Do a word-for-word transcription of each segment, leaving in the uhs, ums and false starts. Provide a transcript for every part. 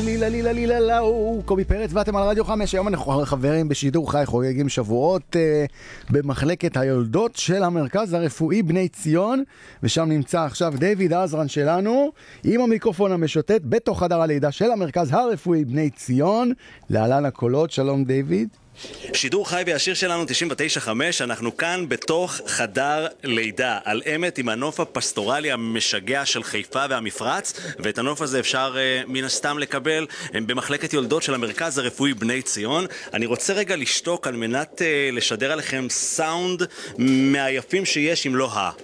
לילה לילה לילה לאו, קובי פרץ ואתם על רדיו חמש. היום אנחנו חברים בשידור חי חוגגים שבועות אה, במחלקת היולדות של המרכז הרפואי בני ציון, ושם נמצא עכשיו דיוויד עזרן שלנו עם המיקרופון המשוטט בתוך חדר הלידה של המרכז הרפואי בני ציון. להלן הקולות, שלום דיוויד. שידור חי וישיר שלנו תשעים ותשע חמש, אנחנו כאן בתוך חדר לידה על אמת עם הנוף הפסטורלי המשגע של חיפה והמפרץ, ואת הנוף הזה אפשר uh, מן הסתם לקבל במחלקת יולדות של המרכז הרפואי בני ציון. אני רוצה רגע לשתוק על מנת uh, לשדר עליכם סאונד מהיפים שיש, אם לא ה...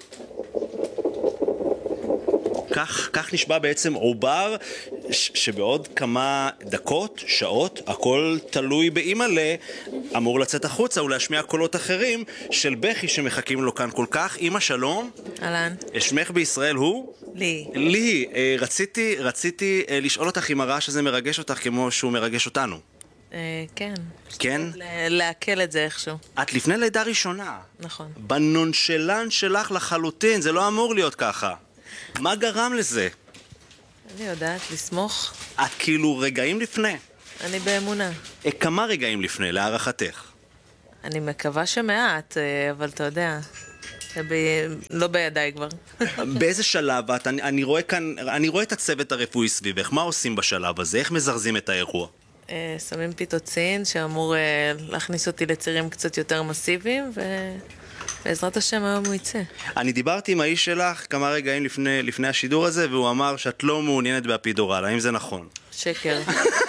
כך, כך נשבע בעצם עובר ש- שבעוד כמה דקות, שעות, הכל תלוי באימא'לה, אמור לצאת החוצה ולהשמיע קולות אחרים של בכי שמחכים לו כאן כל כך. אמא שלום. אהלן. שמך בישראל הוא? לי. לי. אה, רציתי, רציתי אה, לשאול אותך אם הרעש הזה מרגש אותך כמו שהוא מרגש אותנו. אה, כן. כן? ל- לעכל את זה איכשהו. את לפני לידה ראשונה. נכון. בנונשלן שלך לחלוטין, זה לא אמור להיות ככה. מה גרם לזה? אני יודעת לסמוך. את כאילו רגעים לפני. אני באמונה. אה, כמה רגעים לפני, להערכתך? אני מקווה שמעט, אה, אבל אתה יודע, זה ב... לא בידיי כבר. באיזה שלב את? אני, אני רואה כאן, אני רואה את הצוות הרפואי סביבך. מה עושים בשלב הזה? איך מזרזים את האירוע? אה, שמים פיטוצין שאמור אה, להכניס אותי לצירים קצת יותר מסיביים, ובעזרת השם היום הוא יצא. אני דיברתי עם האיש שלך כמה רגעים לפני, לפני השידור הזה, והוא אמר שאת לא מעוניינת באפידורל. האם זה נכון? שקר.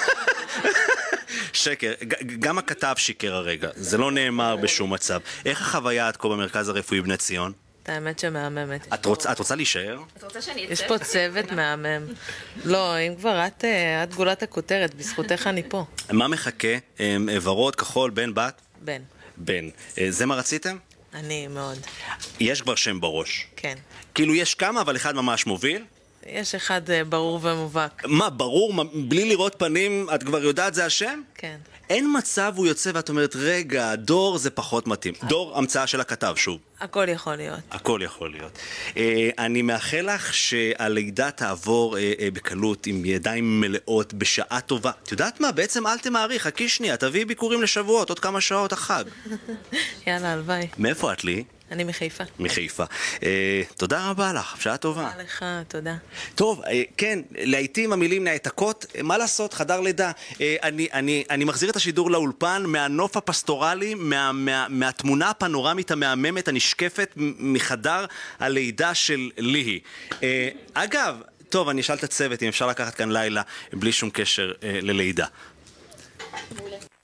שקר. גם הכתב שיקר הרגע. זה לא נאמר בשום מצב. איך החוויה עד כה במרכז הרפואי בני ציון? את האמת שמהממת. את רוצה, את רוצה להישאר? את רוצה שאני אצא? יש פה צוות מהמם. לא, אם כבר את, אה, את גולת הכותרת, בזכותך אני פה. מה מחכה? הם, ורוד, כחול, בן, בת? בן. בן. אה, זה מה רציתם? אני מאוד. יש כבר שם בראש. כן. כאילו יש כמה, אבל אחד ממש מוביל? יש אחד אה, ברור ומובהק. מה, ברור? מה, בלי לראות פנים, את כבר יודעת זה השם? כן. אין מצב הוא יוצא ואת אומרת, רגע, דור זה פחות מתאים. דור, המצאה של הכתב, שוב. הכל יכול להיות. הכל יכול להיות. אה, אני מאחל לך שהלידה תעבור אה, אה, בקלות, עם ידיים מלאות, בשעה טובה. את יודעת מה? בעצם אל תמעריך, חכי שנייה, תביאי ביקורים לשבועות, עוד כמה שעות החג. יאללה, הלוואי. מאיפה את לי? אני מחיפה. מחיפה. אה, תודה רבה לך, שעה טובה. תודה לך, תודה. טוב, אה, כן, לעתים המילים נעתקות, אה, מה לעשות, חדר לידה. אה, אני, אני, אני מחזיר את השידור לאולפן מהנוף הפסטורלי, מה, מה, מהתמונה הפנורמית המהממת הנשקפת מחדר הלידה של ליהי. אה, אגב, טוב, אני אשאל את הצוות אם אפשר לקחת כאן לילה בלי שום קשר אה, ללידה.